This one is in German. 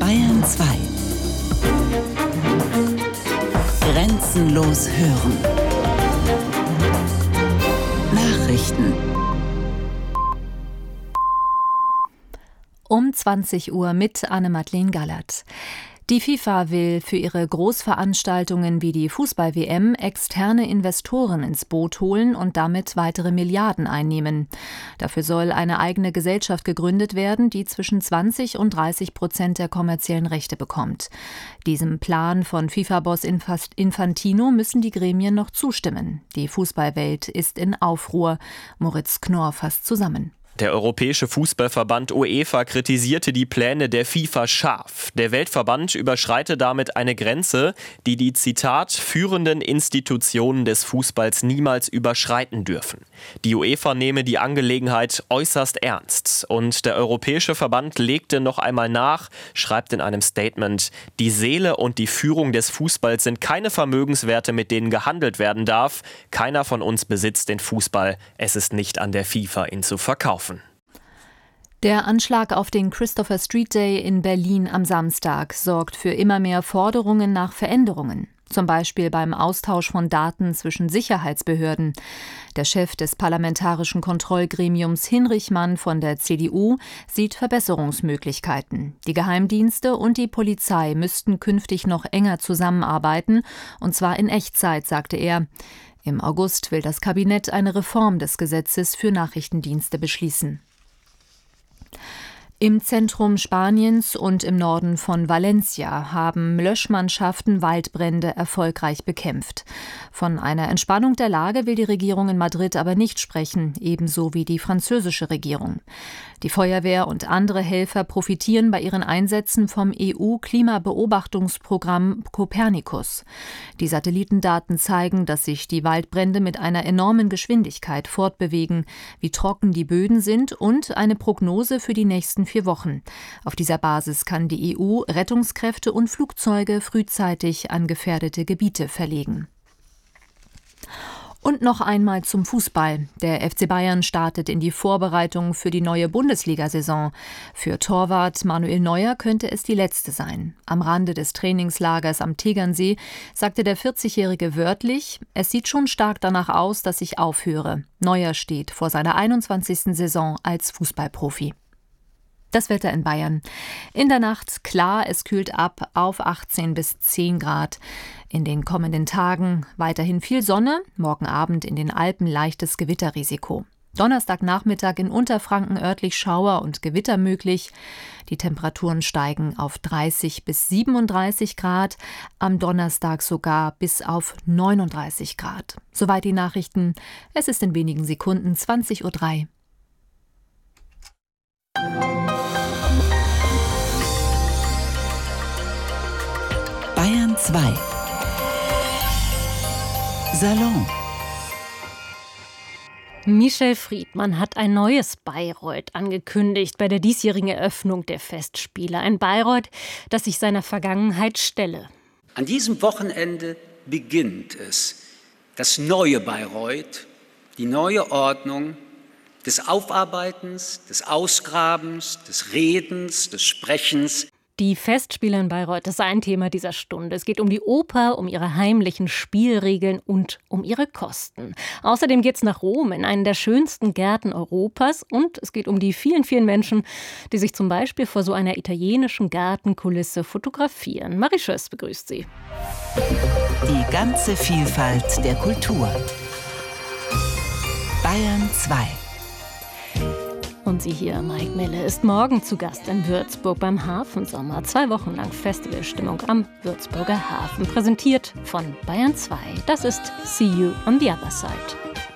Bayern 2. Grenzenlos hören. Nachrichten. Um 20 Uhr mit Anne-Madeleine Gallert. Die FIFA will für ihre Großveranstaltungen wie die Fußball-WM externe Investoren ins Boot holen und damit weitere Milliarden einnehmen. Dafür soll eine eigene Gesellschaft gegründet werden, die zwischen 20% und 30% der kommerziellen Rechte bekommt. Diesem Plan von FIFA-Boss Infantino müssen die Gremien noch zustimmen. Die Fußballwelt ist in Aufruhr. Moritz Knorr fasst zusammen. Der Europäische Fußballverband UEFA kritisierte die Pläne der FIFA scharf. Der Weltverband überschreite damit eine Grenze, die Zitat, führenden Institutionen des Fußballs niemals überschreiten dürfen. Die UEFA nehme die Angelegenheit äußerst ernst. Und der Europäische Verband legte noch einmal nach, schreibt in einem Statement, die Seele und die Führung des Fußballs sind keine Vermögenswerte, mit denen gehandelt werden darf. Keiner von uns besitzt den Fußball. Es ist nicht an der FIFA, ihn zu verkaufen. Der Anschlag auf den Christopher Street Day in Berlin am Samstag sorgt für immer mehr Forderungen nach Veränderungen. Zum Beispiel beim Austausch von Daten zwischen Sicherheitsbehörden. Der Chef des Parlamentarischen Kontrollgremiums Hinrich Mann von der CDU sieht Verbesserungsmöglichkeiten. Die Geheimdienste und die Polizei müssten künftig noch enger zusammenarbeiten, und zwar in Echtzeit, sagte er. Im August will das Kabinett eine Reform des Gesetzes für Nachrichtendienste beschließen. Im Zentrum Spaniens und im Norden von Valencia haben Löschmannschaften Waldbrände erfolgreich bekämpft. Von einer Entspannung der Lage will die Regierung in Madrid aber nicht sprechen, ebenso wie die französische Regierung. Die Feuerwehr und andere Helfer profitieren bei ihren Einsätzen vom EU-Klimabeobachtungsprogramm Copernicus. Die Satellitendaten zeigen, dass sich die Waldbrände mit einer enormen Geschwindigkeit fortbewegen, wie trocken die Böden sind und eine Prognose für die nächsten 4 Wochen. Auf dieser Basis kann die EU Rettungskräfte und Flugzeuge frühzeitig an gefährdete Gebiete verlegen. Und noch einmal zum Fußball. Der FC Bayern startet in die Vorbereitung für die neue Bundesliga-Saison. Für Torwart Manuel Neuer könnte es die letzte sein. Am Rande des Trainingslagers am Tegernsee sagte der 40-Jährige wörtlich: Es sieht schon stark danach aus, dass ich aufhöre. Neuer steht vor seiner 21. Saison als Fußballprofi. Das Wetter in Bayern. In der Nacht klar, es kühlt ab auf 18 bis 10 Grad. In den kommenden Tagen weiterhin viel Sonne, morgen Abend in den Alpen leichtes Gewitterrisiko. Donnerstagnachmittag in Unterfranken örtlich Schauer und Gewitter möglich. Die Temperaturen steigen auf 30 bis 37 Grad, am Donnerstag sogar bis auf 39 Grad. Soweit die Nachrichten. Es ist in wenigen Sekunden 20:03 Uhr. Bayern 2. Salon. Michel Friedmann hat ein neues Bayreuth angekündigt bei der diesjährigen Eröffnung der Festspiele. Ein Bayreuth, das sich seiner Vergangenheit stelle. An diesem Wochenende beginnt es, das neue Bayreuth, die neue Ordnung des Aufarbeitens, des Ausgrabens, des Redens, des Sprechens. Die Festspiele in Bayreuth, das ist ein Thema dieser Stunde. Es geht um die Oper, um ihre heimlichen Spielregeln und um ihre Kosten. Außerdem geht es nach Rom, in einen der schönsten Gärten Europas. Und es geht um die vielen, vielen Menschen, die sich zum Beispiel vor so einer italienischen Gartenkulisse fotografieren. Marie Schöss begrüßt Sie. Die ganze Vielfalt der Kultur. Bayern 2. Und sie hier, Mike Mille, ist morgen zu Gast in Würzburg beim Hafensommer. 2 Wochen lang Festivalstimmung am Würzburger Hafen. Präsentiert von Bayern 2. Das ist See You on the Other Side.